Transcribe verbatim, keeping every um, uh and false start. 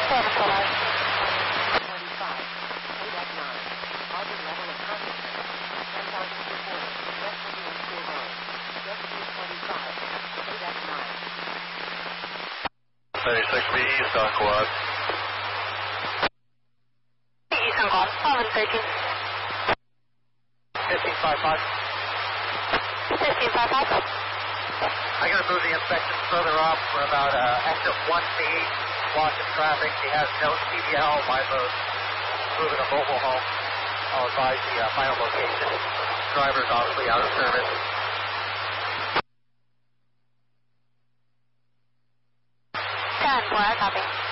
seven Solar. twenty-five, Kodak nine, Auburn level of consciousness, ten thousand reported, West Indian School Road, Jet two twenty-five, Kodak nine. thirty-six B East on quad. East on quad, eleven thirteen. fifteen five five. fifteen five five. I'm going to move the inspection further up for about uh, exit one B, blocking traffic. He has no C D L. My move, moving a mobile home. I'll advise the uh, final location. Driver's obviously out of service. ten four, I copy.